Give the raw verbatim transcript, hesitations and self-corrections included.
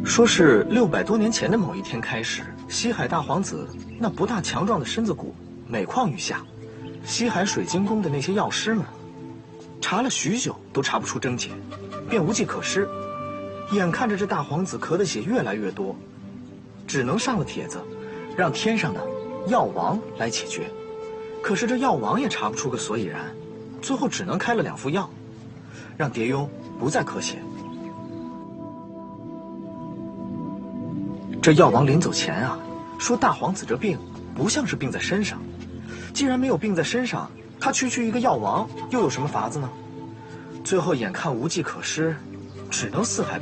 说是六百多年前的某一天开始，西海大皇子那不大强壮的身子骨每况愈下，西海水晶宫的那些药师们查了许久都查不出症结，便无计可施。眼看着这大皇子咳的血越来越多，只能上了帖子，让天上的药王来解决。可是这药王也查不出个所以然，最后只能开了两副药，让蝶庸不再咳血。这药王临走前啊，说大皇子这病不像是病在身上，既然没有病在身上，他区区一个药王又有什么法子呢？最后眼看无计可施，只能四海